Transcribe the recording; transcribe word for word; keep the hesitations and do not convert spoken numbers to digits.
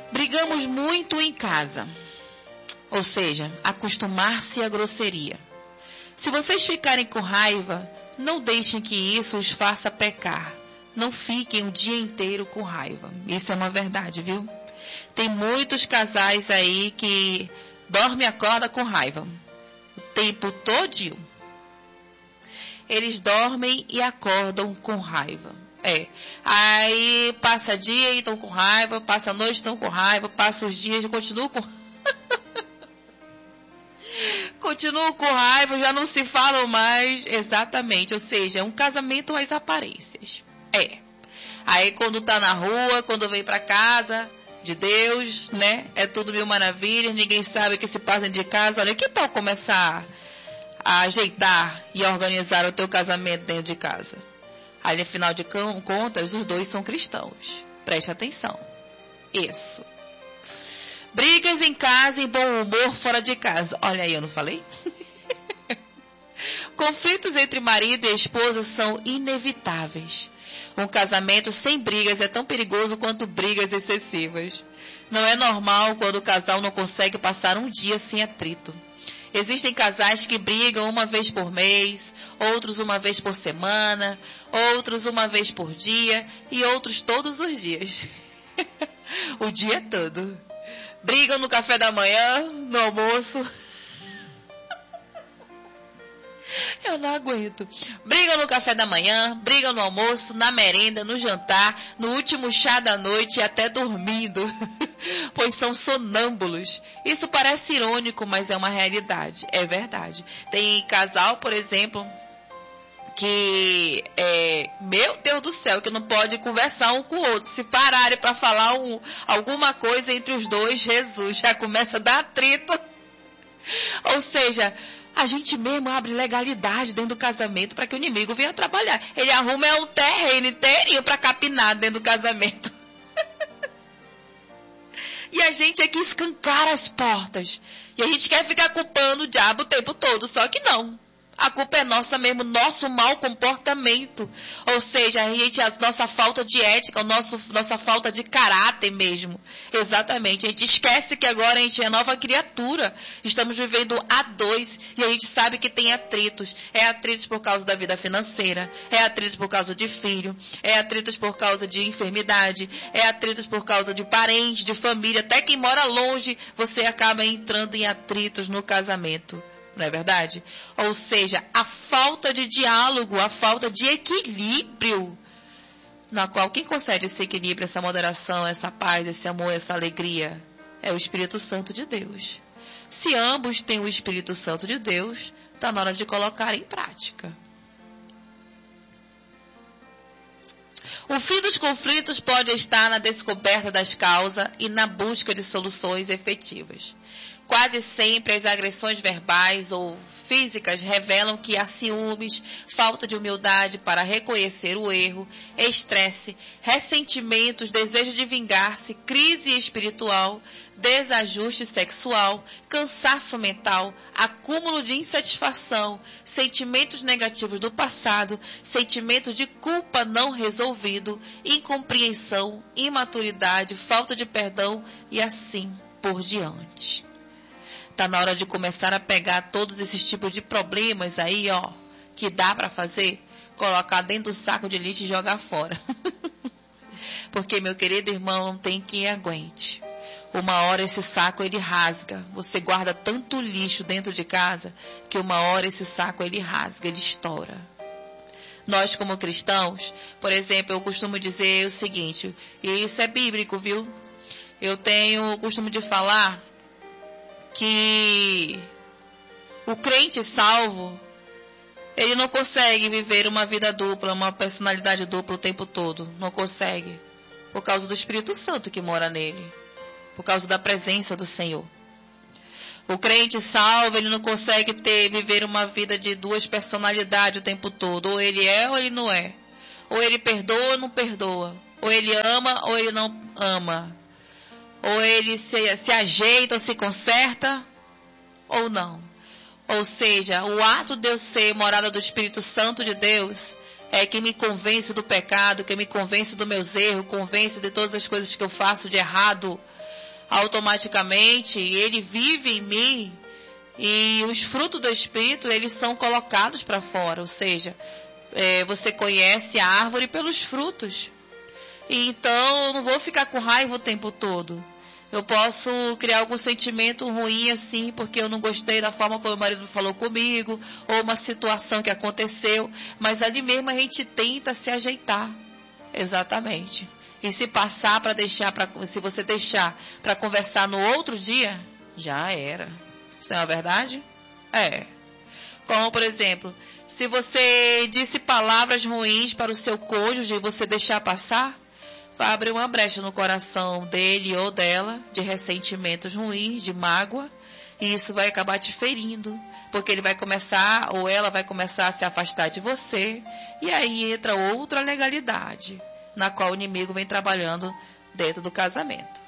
Brigamos muito em casa. Ou seja, acostumar-se à grosseria. Se vocês ficarem com raiva, não deixem que isso os faça pecar. Não fiquem o dia inteiro com raiva. Isso é uma verdade, viu? Tem muitos casais aí que dormem e acordam com raiva. O tempo todinho. Eles dormem e acordam com raiva. É. Aí passa dia e estão com raiva, passa a noite e estão com raiva, passa os dias e continuam com Continuam com raiva, já não se falam mais. Exatamente. Ou seja, é um casamento às aparências. É. Aí quando tá na rua, quando vem pra casa de Deus, né? É tudo mil maravilhas, ninguém sabe o que se passa dentro de casa. Olha, que tal começar a ajeitar e a organizar o teu casamento dentro de casa? Aí, afinal de contas, os dois são cristãos. Preste atenção. Isso. Brigas em casa e bom humor fora de casa. Olha aí, eu não falei? Conflitos entre marido e esposa são inevitáveis. Um casamento sem brigas é tão perigoso quanto brigas excessivas. Não é normal quando o casal não consegue passar um dia sem atrito. Existem casais que brigam uma vez por mês, outros uma vez por semana, outros uma vez por dia e outros todos os dias. O dia todo. Brigam no café da manhã, no almoço. Eu não aguento. Brigam no café da manhã, brigam no almoço, na merenda, no jantar, no último chá da noite e até dormindo. Pois são sonâmbulos. Isso parece irônico, mas é uma realidade. É verdade. Tem casal, por exemplo, que, é, meu Deus do céu, que não pode conversar um com o outro. Se pararem para falar um, alguma coisa entre os dois, Jesus, já começa a dar atrito. Ou seja, a gente mesmo abre legalidade dentro do casamento para que o inimigo venha trabalhar. Ele arruma é um terreno inteirinho para capinar dentro do casamento. E a gente é que escancara as portas. E a gente quer ficar culpando o diabo o tempo todo, só que não. A culpa é nossa mesmo, nosso mau comportamento. Ou seja, a, gente, a nossa falta de ética, a nosso, nossa falta de caráter mesmo. Exatamente. A gente esquece que agora a gente é nova criatura. Estamos vivendo a dois e a gente sabe que tem atritos. É atritos por causa da vida financeira. É atritos por causa de filho. É atritos por causa de enfermidade. É atritos por causa de parente, de família. Até quem mora longe, você acaba entrando em atritos no casamento. Não é verdade? Ou seja, a falta de diálogo, a falta de equilíbrio, na qual quem concede esse equilíbrio, essa moderação, essa paz, esse amor, essa alegria, é o Espírito Santo de Deus. Se ambos têm o Espírito Santo de Deus, está na hora de colocar em prática. O fim dos conflitos pode estar na descoberta das causas e na busca de soluções efetivas. Quase sempre as agressões verbais ou físicas revelam que há ciúmes, falta de humildade para reconhecer o erro, estresse, ressentimentos, desejo de vingar-se, crise espiritual, desajuste sexual, cansaço mental, acúmulo de insatisfação, sentimentos negativos do passado, sentimentos de culpa não resolvido, incompreensão, imaturidade, falta de perdão e assim por diante. Tá na hora de começar a pegar todos esses tipos de problemas aí, ó, que dá para fazer, colocar dentro do saco de lixo e jogar fora. Porque, meu querido irmão, não tem quem aguente. Uma hora esse saco ele rasga. Você guarda tanto lixo dentro de casa que uma hora esse saco ele rasga, ele estoura. Nós como cristãos, por exemplo, eu costumo dizer o seguinte, e isso é bíblico, viu? Eu tenho o costume de falar que o crente salvo, ele não consegue viver uma vida dupla, uma personalidade dupla o tempo todo. Não consegue. Por causa do Espírito Santo que mora nele. Por causa da presença do Senhor. O crente salvo, ele não consegue ter, viver uma vida de duas personalidades o tempo todo. Ou ele é ou ele não é. Ou ele perdoa ou não perdoa. Ou ele ama ou ele não ama. Ou ele se, se ajeita ou se conserta, ou não. Ou seja, o ato de eu ser morada do Espírito Santo de Deus é que me convence do pecado, que me convence dos meus erros, convence de todas as coisas que eu faço de errado. Automaticamente, ele vive em mim e os frutos do Espírito, eles são colocados para fora. Ou seja, é, você conhece a árvore pelos frutos. E então, eu não vou ficar com raiva o tempo todo. Eu posso criar algum sentimento ruim assim, porque eu não gostei da forma como o marido falou comigo, ou uma situação que aconteceu, mas ali mesmo a gente tenta se ajeitar. Exatamente. E se passar para deixar, pra, se você deixar para conversar no outro dia, já era. Isso não é verdade? É. Como, por exemplo, se você disse palavras ruins para o seu cônjuge e você deixar passar, vai abrir uma brecha no coração dele ou dela, de ressentimentos ruins, de mágoa, e isso vai acabar te ferindo, porque ele vai começar, ou ela vai começar a se afastar de você, e aí entra outra legalidade, na qual o inimigo vem trabalhando dentro do casamento.